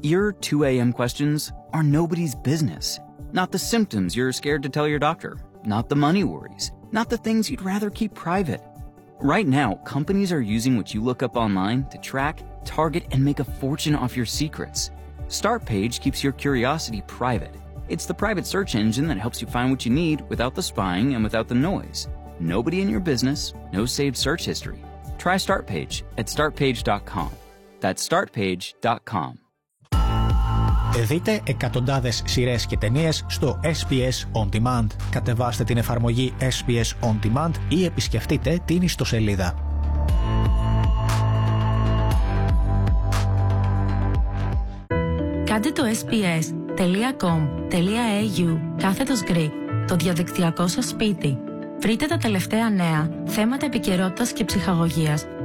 Your 2 a.m. questions are nobody's business. Not the symptoms you're scared to tell your doctor. Not the money worries. Not the things you'd rather keep private. Right now, companies are using what you look up online to track, target, and make a fortune off your secrets. Startpage keeps your curiosity private. It's the private search engine that helps you find what you need without the spying and without the noise. Nobody in your business, no saved search history. Try Startpage at startpage.com. That's startpage.com. Δείτε εκατοντάδες σειρές και ταινίες στο SBS On Demand. Κατεβάστε την εφαρμογή SBS On Demand ή επισκεφτείτε την ιστοσελίδα. Κάντε το sbs.com.au/Greek, το διαδικτυακό σας σπίτι. Βρείτε τα τελευταία νέα, θέματα επικαιρότητας και ψυχαγωγίας